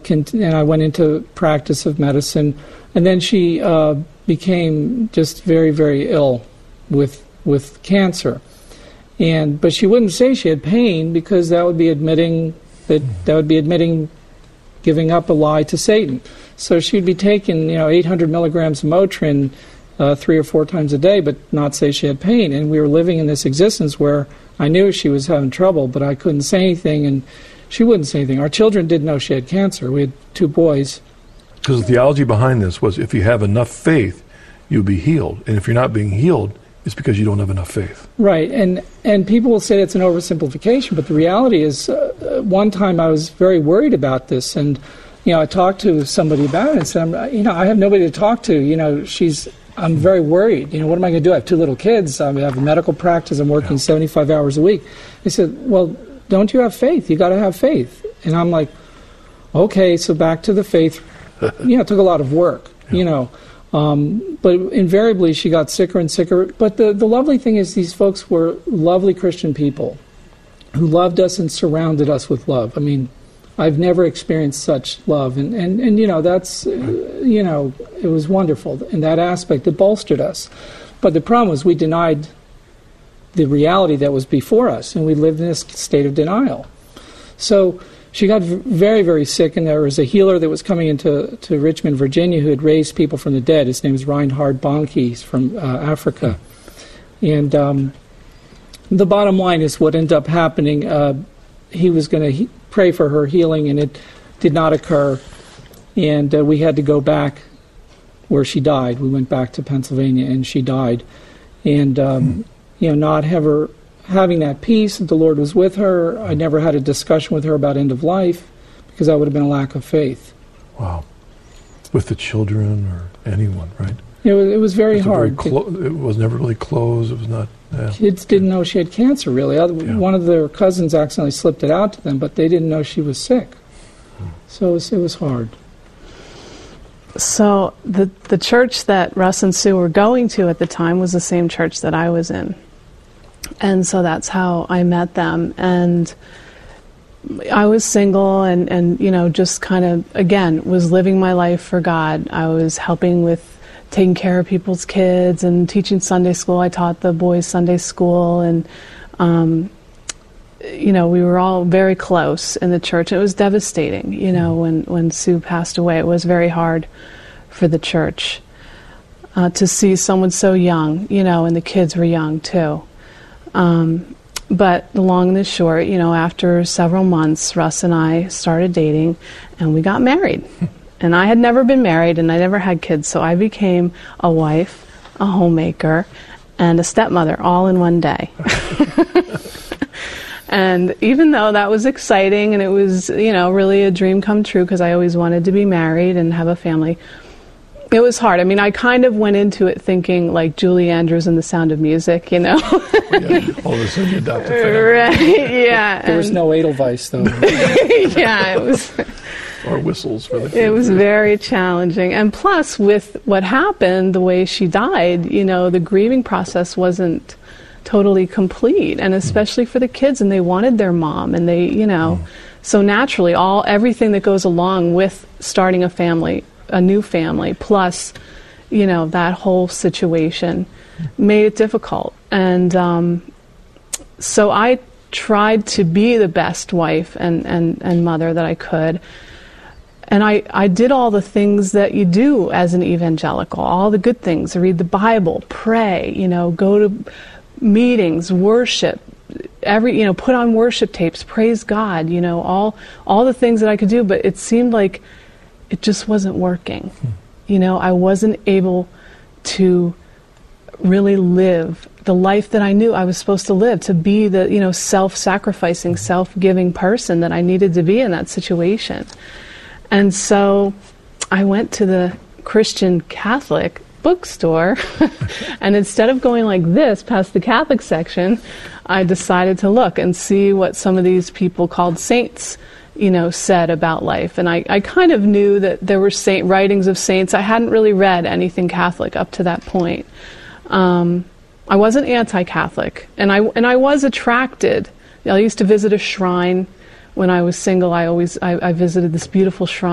I went into practice of medicine, and then she became just very, very ill with cancer. But she wouldn't say she had pain, because that would be admitting giving up a lie to Satan. So she'd be taking 800 milligrams of Motrin 3 or 4 times a day, but not say she had pain. And we were living in this existence where I knew she was having trouble, but I couldn't say anything, and she wouldn't say anything. Our children didn't know she had cancer. We had 2 boys. Because the theology behind this was, if you have enough faith, you'll be healed. And if you're not being healed, it's because you don't have enough faith. Right, and people will say it's an oversimplification, but the reality is, one time I was very worried about this, and I talked to somebody about it and said, I have nobody to talk to. I'm very worried. What am I going to do? I have 2 little kids. I have a medical practice. I'm working 75 hours a week. They said, well, don't you have faith? You got to have faith. And I'm like, okay, so back to the faith. It took a lot of work, but invariably she got sicker and sicker. But the lovely thing is, these folks were lovely Christian people who loved us and surrounded us with love. I mean, I've never experienced such love, and that's it was wonderful in that aspect. It bolstered us, but the problem was we denied the reality that was before us, and we lived in this state of denial. So she got very, very sick, and there was a healer that was coming into Richmond, Virginia, who had raised people from the dead. His name is Reinhard Bonnke. He's from Africa, and the bottom line is what ended up happening. He was going to pray for her healing, and it did not occur, and we had to go back where she died. We went back to Pennsylvania, and she died, and not having that peace that the Lord was with her. I never had a discussion with her about end of life, because that would have been a lack of faith. Wow. With the children or anyone, right? It was very hard. It was never really closed. It was not. Yeah. Kids didn't know she had cancer, really. One of their cousins accidentally slipped it out to them, but they didn't know she was sick. So it was hard. So the church that Russ and Sue were going to at the time was the same church that I was in. And so that's how I met them. And I was single and just kind of, again, was living my life for God. I was helping with taking care of people's kids and teaching Sunday school. I taught the boys Sunday school, and we were all very close in the church. It was devastating, when Sue passed away. It was very hard for the church to see someone so young, and the kids were young too. But the long and the short, after several months, Russ and I started dating, and we got married. And I had never been married, and I never had kids, so I became a wife, a homemaker, and a stepmother all in one day. And even though that was exciting, and it was, really a dream come true, because I always wanted to be married and have a family, it was hard. I mean, I kind of went into it thinking like Julie Andrews in The Sound of Music, All of a sudden you adopted family. Right, yeah. There was no Edelweiss, though. Yeah, it was... Or whistles for the kids. It was very challenging. And plus, with what happened, the way she died, the grieving process wasn't totally complete, and especially for the kids, and they wanted their mom, and they, so naturally, everything that goes along with starting a family, a new family, plus, that whole situation made it difficult. And so I tried to be the best wife and mother that I could. And I did all the things that you do as an evangelical, all the good things, read the Bible, pray, go to meetings, worship, put on worship tapes, praise God, all the things that I could do, but it seemed like it just wasn't working. I wasn't able to really live the life that I knew I was supposed to live, to be the, self-sacrificing, self-giving person that I needed to be in that situation. And so I went to the Christian Catholic bookstore, and instead of going like this past the Catholic section, I decided to look and see what some of these people called saints, said about life. And I kind of knew that there were writings of saints. I hadn't really read anything Catholic up to that point. I wasn't anti-Catholic, and I was attracted. I used to visit a shrine. When I was single, I visited this beautiful shrine